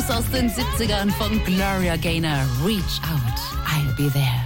Blues aus den 70ern von Gloria Gaynor. Reach out, I'll be there.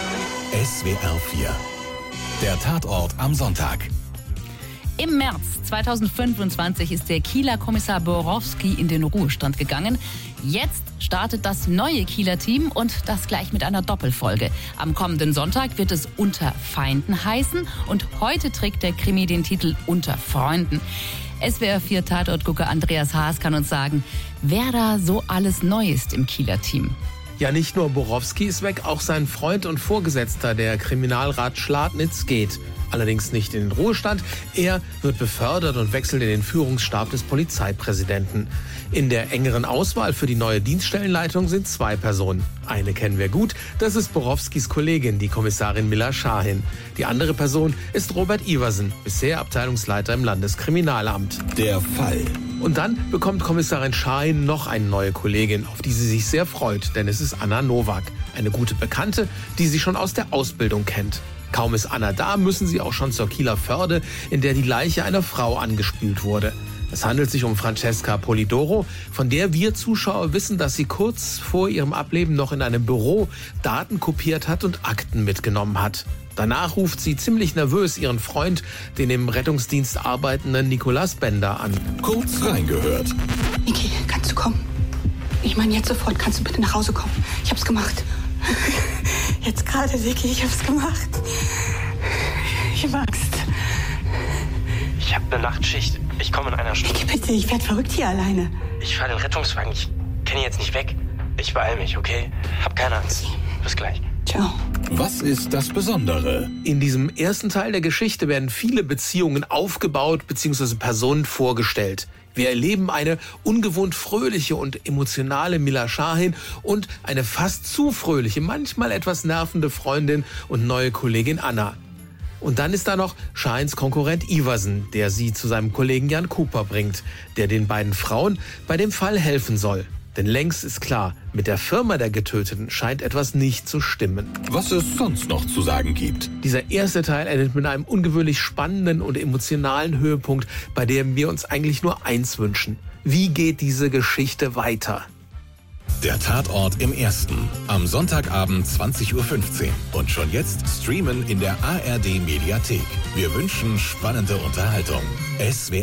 SWR 4. Der Tatort am Sonntag. Im März 2025 ist der Kieler Kommissar Borowski in den Ruhestand gegangen. Jetzt startet das neue Kieler Team und das gleich mit einer Doppelfolge. Am kommenden Sonntag wird es Unter Feinden heißen und heute trägt der Krimi den Titel Unter Freunden. SWR 4 Tatortgucker Andreas Haas kann uns sagen, wer da so alles neu ist im Kieler Team. Ja, nicht nur Borowski ist weg, auch sein Freund und Vorgesetzter, der Kriminalrat Schladnitz, geht. Allerdings nicht in den Ruhestand. Er wird befördert und wechselt in den Führungsstab des Polizeipräsidenten. In der engeren Auswahl für die neue Dienststellenleitung sind 2 Personen. Eine kennen wir gut, das ist Borowskis Kollegin, die Kommissarin Milla Schahin. Die andere Person ist Robert Iversen, bisher Abteilungsleiter im Landeskriminalamt. Der Fall. Und dann bekommt Kommissarin Schahin noch eine neue Kollegin, auf die sie sich sehr freut, denn es ist Anna Nowak, eine gute Bekannte, die sie schon aus der Ausbildung kennt. Kaum ist Anna da, müssen sie auch schon zur Kieler Förde, in der die Leiche einer Frau angespült wurde. Es handelt sich um Francesca Polidoro, von der wir Zuschauer wissen, dass sie kurz vor ihrem Ableben noch in einem Büro Daten kopiert hat und Akten mitgenommen hat. Danach ruft sie ziemlich nervös ihren Freund, den im Rettungsdienst arbeitenden Nicolas Bender, an. Kurz reingehört. Niki, kannst du kommen? Ich meine jetzt sofort, kannst du bitte nach Hause kommen? Ich hab's gemacht. Jetzt gerade, Niki, ich hab's gemacht. Ich hab Angst. Ich habe eine Nachtschicht. Ich komme in einer Stunde. Niki, bitte, ich werd verrückt hier alleine. Ich fahre den Rettungswagen. Ich kann jetzt nicht weg. Ich beeil mich, okay? Hab keine Angst. Bis gleich. Ciao. Was ist das Besondere? In diesem ersten Teil der Geschichte werden viele Beziehungen aufgebaut bzw. Personen vorgestellt. Wir erleben eine ungewohnt fröhliche und emotionale Milla Schahin und eine fast zu fröhliche, manchmal etwas nervende Freundin und neue Kollegin Anna. Und dann ist da noch Schahins Konkurrent Iversen, der sie zu seinem Kollegen Jan Cooper bringt, der den beiden Frauen bei dem Fall helfen soll. Denn längst ist klar, mit der Firma der Getöteten scheint etwas nicht zu stimmen. Was es sonst noch zu sagen gibt. Dieser erste Teil endet mit einem ungewöhnlich spannenden und emotionalen Höhepunkt, bei dem wir uns eigentlich nur eins wünschen. Wie geht diese Geschichte weiter? Der Tatort im Ersten. Am Sonntagabend 20:15 Uhr. Und schon jetzt streamen in der ARD Mediathek. Wir wünschen spannende Unterhaltung. SWR